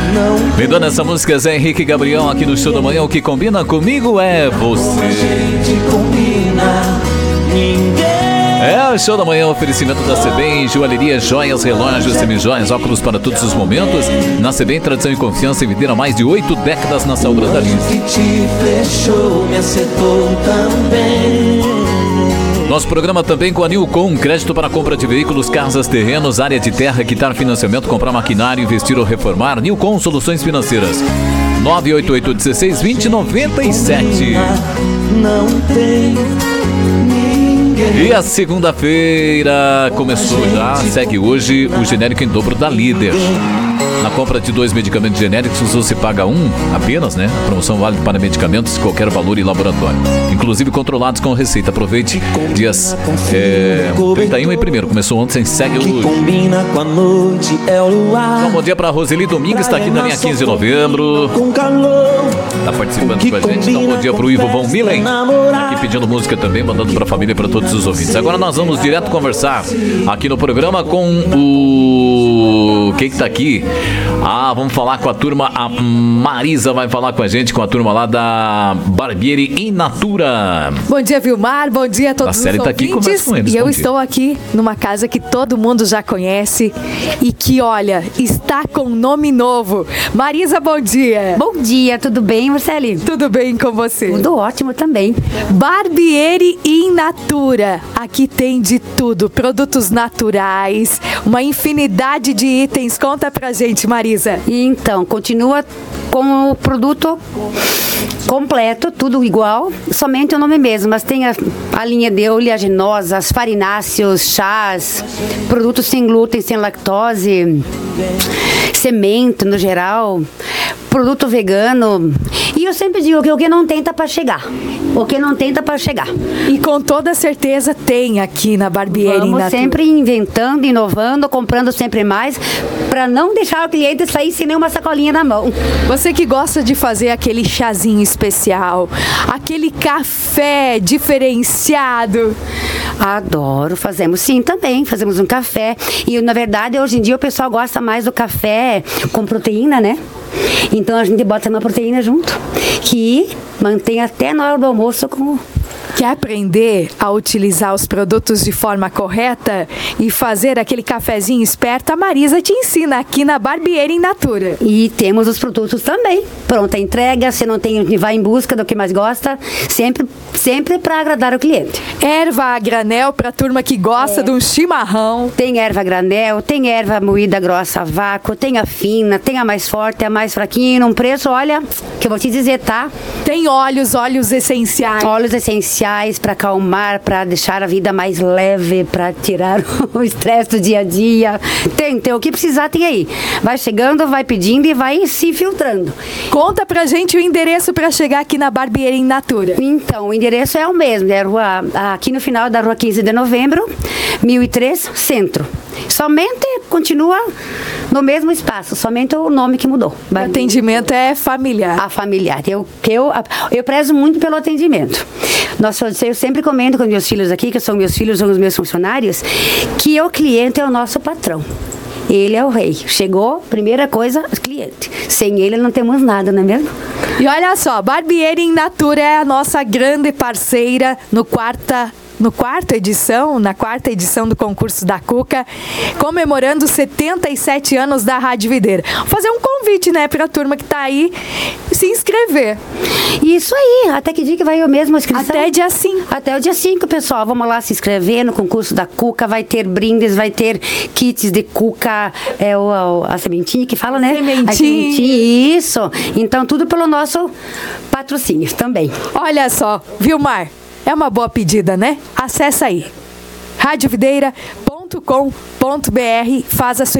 Me dando essa música, Zé Henrique e Gabriel aqui no Show da Manhã. O que combina comigo é você. É o Show da Manhã, oferecimento da Sebem, joalheria, joias, relógios, semijoias, óculos para todos os momentos. Na Sebem, tradição e confiança em vender há mais de 8 décadas na Saúde da Lins. Nosso programa também com a Nilcom, crédito para compra de veículos, casas, terrenos, área de terra, quitar financiamento, comprar maquinário, investir ou reformar. Nilcom Soluções Financeiras. 988-16-20-97. Não tem ninguém. E a segunda-feira começou já, segue hoje o genérico em dobro da Líder. Na compra de 2 medicamentos genéricos, você paga um apenas, né? A promoção vale para medicamentos de qualquer valor e laboratório, inclusive controlados com receita. Aproveite dias 31 e 1º. Começou ontem, segue hoje. Então, bom dia para Roseli Domingues, está aqui na linha 15 de novembro. Está participando com a gente. Então, bom dia para o Ivo Von Millen, aqui pedindo música também, mandando para a família e para todos os ouvintes. Agora nós vamos direto conversar aqui no programa com o... Quem que tá aqui? Vamos falar com a turma. A Marisa vai falar com a gente, com a turma lá da Barbieri in Natura. Bom dia, Vilmar. Bom dia a todos os ouvintes. Tá aqui, com eles. E eu estou aqui numa casa que todo mundo já conhece e que, olha, está com nome novo. Marisa, bom dia. Bom dia, tudo bem, Marcele? Tudo bem com você? Tudo ótimo também. Barbieri in Natura. Aqui tem de tudo, produtos naturais, uma infinidade de itens. Conta pra gente, Marisa. Então, continua com o produto completo, tudo igual, somente o nome mesmo, mas tem a linha de oleaginosas, farináceos, chás, produtos sem glúten, sem lactose, semente no geral, produto vegano. E eu sempre digo que o que não tem tá para chegar. O que não tem tá para chegar. E com toda certeza tem aqui na Barbieri in Natura. Sempre inventando, inovando, comprando sempre mais, para não deixar o cliente sair sem nenhuma sacolinha na mão. Você que gosta de fazer aquele chazinho especial, aquele café diferenciado. Adoro, fazemos sim também, fazemos um café. E na verdade, hoje em dia o pessoal gosta mais do café com proteína, né? Então a gente bota uma proteína junto, que mantém até na hora do almoço com... Quer aprender a utilizar os produtos de forma correta e fazer aquele cafezinho esperto? A Marisa te ensina aqui na Barbieri in Natura. E temos os produtos também. Pronta entrega, se não tem, vai em busca do que mais gosta, sempre para agradar o cliente. Erva a granel para a turma que gosta de um chimarrão. Tem erva a granel, tem erva moída grossa a vácuo, tem a fina, tem a mais forte, a mais fraquinha, num preço, olha, que eu vou te dizer, tá? Tem óleos essenciais. Óleos essenciais para acalmar, para deixar a vida mais leve, para tirar o estresse do dia a dia. Tem o que precisar, tem aí. Vai chegando, vai pedindo e vai se filtrando. Conta pra gente o endereço para chegar aqui na Barbieri in Natura. Então, o endereço é o mesmo, é aqui no final da rua 15 de novembro, 1003, Centro. Somente continua no mesmo espaço, somente o nome que mudou. O atendimento é familiar. Familiar. Eu prezo muito pelo atendimento. Eu sempre comento com meus filhos aqui, que são meus filhos, são os meus funcionários, que o cliente é o nosso patrão. Ele é o rei. Chegou, primeira coisa, cliente. Sem ele não temos nada, não é mesmo? E olha só, Barbieri in Natura é a nossa grande parceira na quarta edição do concurso da Cuca, comemorando 77 anos da Rádio Videira. Vou fazer um convite, né, pra turma que tá aí se inscrever. Isso aí, até que dia que vai eu mesmo a inscrição? Até dia 5. Até o dia 5, pessoal. Vamos lá se inscrever no concurso da Cuca, vai ter brindes, vai ter kits de Cuca, a sementinha que fala, né? Sementinha. Isso. Então, tudo pelo nosso patrocínio também. Olha só, Vilmar, é uma boa pedida, né? Acessa aí, radiovideira.com.br, faz a sua